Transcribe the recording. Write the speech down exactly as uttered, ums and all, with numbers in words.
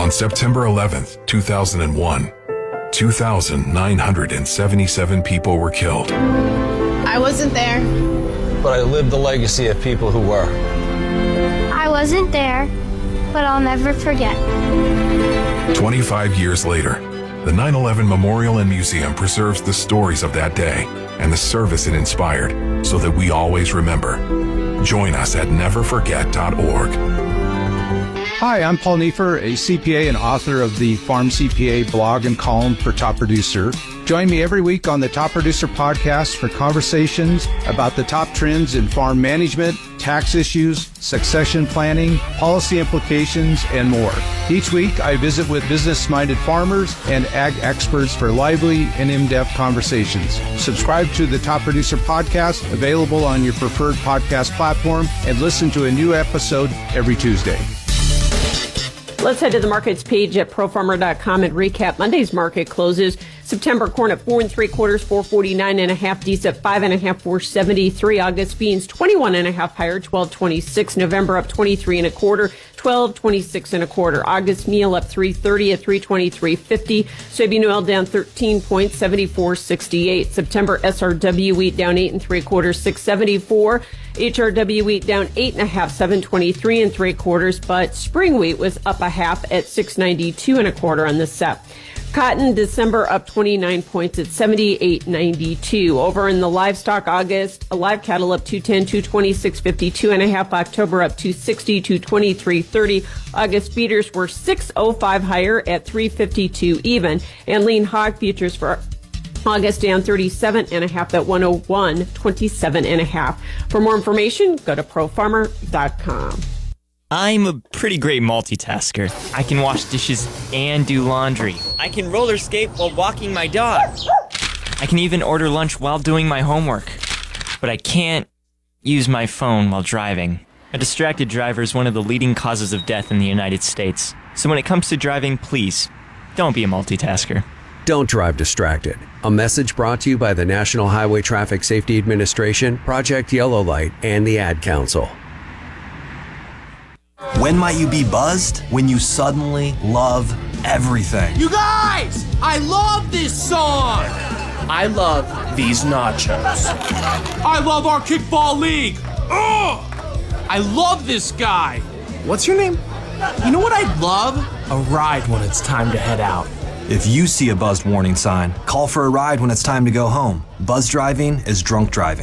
On September eleventh, two thousand one, two thousand nine hundred seventy-seven people were killed. I wasn't there. But I lived the legacy of people who were. I wasn't there, but I'll never forget. twenty-five years later, the nine eleven Memorial and Museum preserves the stories of that day and the service it inspired so that we always remember. Join us at never forget dot org. Hi, I'm Paul Neiffer, a C P A and author of the Farm C P A blog and column for Top Producer. Join me every week on the Top Producer podcast for conversations about the top trends in farm management, tax issues, succession planning, policy implications, and more. Each week, I visit with business-minded farmers and ag experts for lively and in-depth conversations. Subscribe to the Top Producer podcast, available on your preferred podcast platform, and listen to a new episode every Tuesday. Let's head to the markets page at pro farmer dot com and recap Monday's market closes. September corn at four and three quarters, four forty-nine and a half. Beets at five and a half, four seventy-three. August beans twenty-one and a half higher, twelve twenty-six. November up twenty-three and a quarter, twelve twenty-six and a quarter. August meal up three thirty at three twenty-three fifty. Soybean oil down thirteen points, seventy-four sixty-eight. September S R W wheat down eight and three quarters, six seventy-four. H R W wheat down eight and a half, seven twenty-three and three quarters, but spring wheat was up a half at six ninety-two and a quarter on the S E P. Cotton December up twenty-nine points at seventy-eight ninety-two. Over in the livestock, August, a live cattle up two ten, two twenty-six fifty-two and a half. October up two sixty, two twenty-three thirty. August feeders were six oh five higher at three fifty-two even. And lean hog futures for August down thirty-seven and a half at one oh one twenty-seven and a half. For more information, go to pro farmer dot com. I'm a pretty great multitasker. I can wash dishes and do laundry. I can roller skate while walking my dog. I can even order lunch while doing my homework. But I can't use my phone while driving. A distracted driver is one of the leading causes of death in the United States. So when it comes to driving, please, don't be a multitasker. Don't drive distracted. A message brought to you by the National Highway Traffic Safety Administration, Project Yellow Light, and the Ad Council. When might you be buzzed? When you suddenly love everything. You guys! I love this song! I love these nachos. I love our kickball league! Ugh! I love this guy! What's your name? You know what I'd love? A ride when it's time to head out. If you see a buzzed warning sign, call for a ride when it's time to go home. Buzz driving is drunk driving.